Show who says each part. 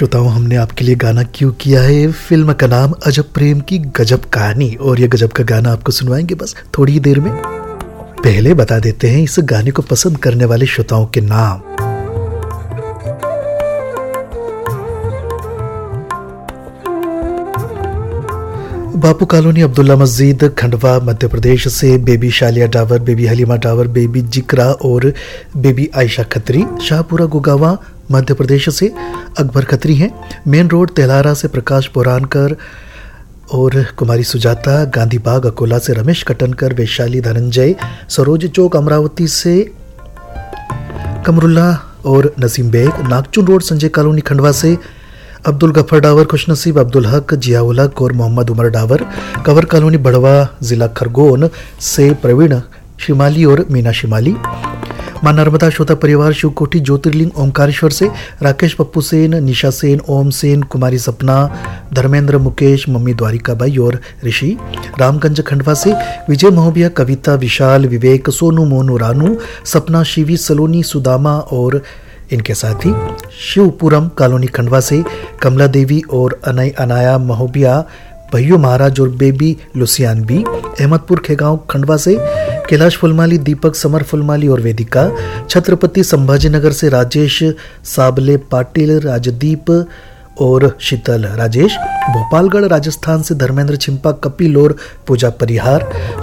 Speaker 1: श्रोताओं, हमने आपके लिए गाना क्यों किया है। फिल्म का नाम अजब प्रेम की गजब कहानी, और ये गजब का गाना आपको सुनवाएंगे बस थोड़ी ही देर में। पहले बता देते हैं इस गाने को पसंद करने वाले श्रोताओं के नाम। बापू कॉलोनी, अब्दुल्ला मस्जिद, खंडवा, मध्य प्रदेश से baby Shaliya Dawar, baby Halima Dawar, baby जिक्रा और बेबी आयशा खत्री। शाहपुरा गुगावा, मध्य प्रदेश से अकबर खत्री हैं। मेन रोड तेलारा से प्रकाश पोरानकर और कुमारी सुजाता। गांधी बाग अकोला से रमेश कटनकर, वैशाली धनंजय। सरोज चौक अमरावती से कमरुल्ला और Naseem bag. नागचुन road Sanjay colony Khandwa से अब्दुल गफर डावर, खुशनसीब, अब्दुल हक, जियाउल हक और मोहम्मद उमर डावर। कंवर कॉलोनी बड़वा, जिला खरगोन से प्रवीण शिमाली और मीना शिमाली। मां नर्मदा श्रोता परिवार, शिवकोटी ज्योतिर्लिंग ओमकारेश्वर से राकेश पप्पू सेन, निशा सेन, ओम सेन, कुमारी सपना, धर्मेंद्र, मुकेश, मम्मी द्वारिकाबाई और ऋषि। रामगंज खंडवा से विजय महोबिया, कविता, विशाल, विवेक, सोनू, मोनू, रानू, सपना, शिवी, सलोनी, सुदामा और इनके साथ ही शिवपुरम कॉलोनी खंडवा से कमला देवी और अनाया महोबिया, भैयो महाराज और बेबी लुसियान बी। अहमदपुर खेगांव खंडवा से कैलाश फुलमाली, दीपक, समर फुलमाली और वेदिका। छत्रपति संभाजीनगर से राजेश साबले, पाटिल, राजदीप और शीतल राजेश। भोपालगढ़ राजस्थान से धर्मेंद्र छिंपा, कपिल और पूजा परिहार।